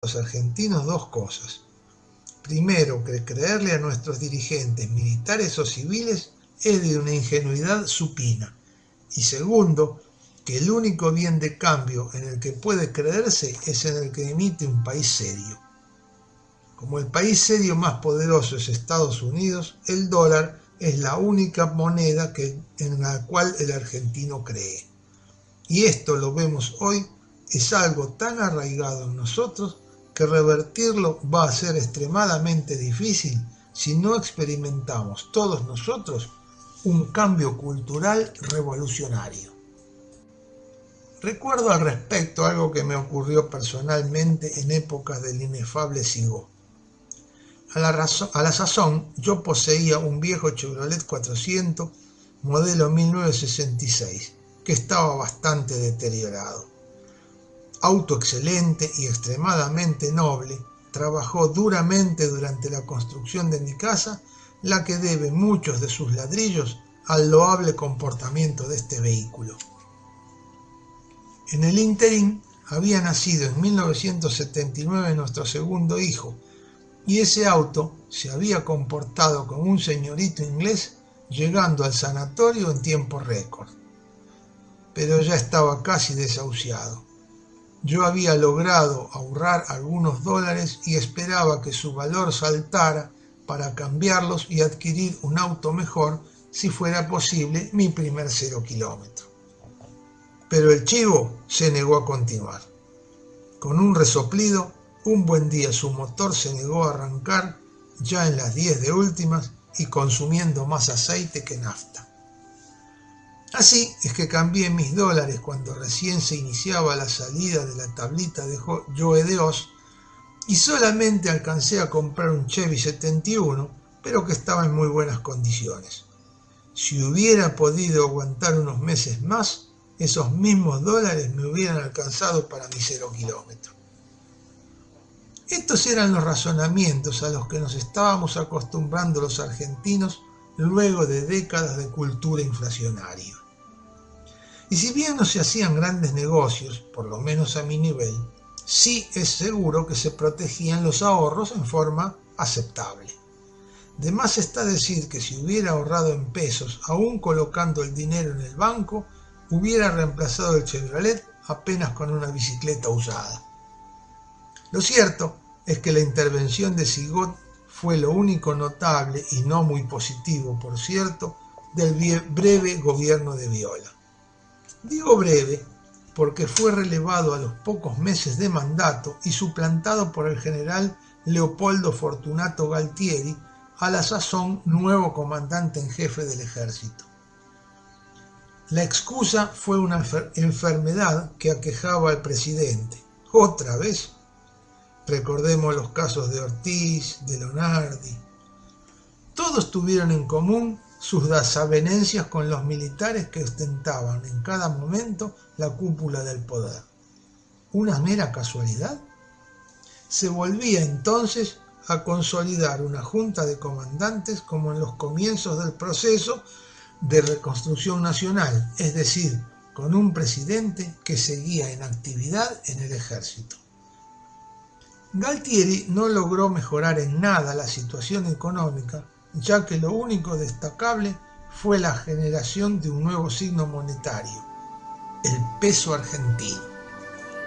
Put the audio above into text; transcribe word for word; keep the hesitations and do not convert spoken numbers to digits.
los argentinos dos cosas. Primero, que creerle a nuestros dirigentes militares o civiles es de una ingenuidad supina. Y segundo, que el único bien de cambio en el que puede creerse es en el que emite un país serio. Como el país serio más poderoso es Estados Unidos, el dólar es la única moneda que, en la cual el argentino cree. Y esto lo vemos hoy, es algo tan arraigado en nosotros que revertirlo va a ser extremadamente difícil si no experimentamos todos nosotros un cambio cultural revolucionario. Recuerdo al respecto algo que me ocurrió personalmente en épocas del inefable Sigó. A la, razón, a la sazón yo poseía un viejo Chevrolet cuatrocientos modelo mil novecientos sesenta y seis que estaba bastante deteriorado. Auto excelente y extremadamente noble, trabajó duramente durante la construcción de mi casa, la que debe muchos de sus ladrillos al loable comportamiento de este vehículo. En el ínterin había nacido en mil novecientos setenta y nueve nuestro segundo hijo, y ese auto se había comportado como un señorito inglés, llegando al sanatorio en tiempo récord. Pero ya estaba casi desahuciado. Yo había logrado ahorrar algunos dólares y esperaba que su valor saltara para cambiarlos y adquirir un auto mejor, si fuera posible, mi primer cero kilómetro. Pero el chivo se negó a continuar. Con un resoplido, un buen día su motor se negó a arrancar, ya en las diez de últimas y consumiendo más aceite que nafta. Así es que cambié mis dólares cuando recién se iniciaba la salida de la tablita de Joe de Oz y solamente alcancé a comprar un Chevy setenta y uno, pero que estaba en muy buenas condiciones. Si hubiera podido aguantar unos meses más, esos mismos dólares me hubieran alcanzado para mi cero kilómetro. Estos eran los razonamientos a los que nos estábamos acostumbrando los argentinos luego de décadas de cultura inflacionaria. Y si bien no se hacían grandes negocios, por lo menos a mi nivel, sí es seguro que se protegían los ahorros en forma aceptable. De más está decir que si hubiera ahorrado en pesos, aún colocando el dinero en el banco, hubiera reemplazado el Chevrolet apenas con una bicicleta usada. Lo cierto es que la intervención de Sigó fue lo único notable, y no muy positivo por cierto, del breve gobierno de Viola. Digo breve porque fue relevado a los pocos meses de mandato y suplantado por el general Leopoldo Fortunato Galtieri, a la sazón nuevo comandante en jefe del ejército. La excusa fue una enfer- enfermedad que aquejaba al presidente. ¿Otra vez? Recordemos los casos de Ortiz, de Lonardi. Todos tuvieron en común sus desavenencias con los militares que ostentaban en cada momento la cúpula del poder. ¿Una mera casualidad? Se volvía entonces a consolidar una junta de comandantes como en los comienzos del proceso de reconstrucción nacional, es decir, con un presidente que seguía en actividad en el ejército. Galtieri no logró mejorar en nada la situación económica, ya que lo único destacable fue la generación de un nuevo signo monetario, el peso argentino.